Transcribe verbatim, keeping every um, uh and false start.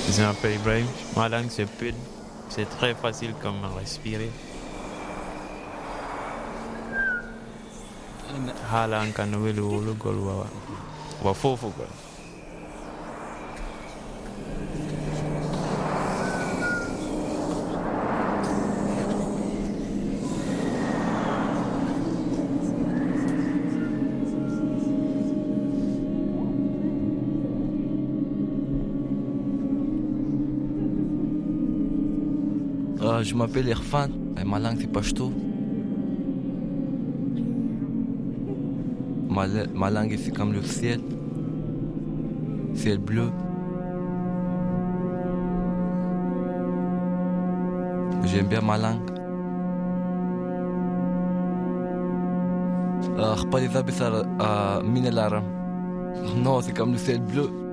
Je m'appelle Ibrahim. Ma langue c'est Peul. C'est très facile comme respirer. Halan kan wele wolo gol wa wa fofo gol. Euh, je m'appelle Irfan, et ma langue c'est Pashto. Ma, ma langue c'est comme le ciel, ciel bleu. J'aime bien ma langue. Euh, pas les abysses à mine l'aram. Non, c'est comme le ciel bleu.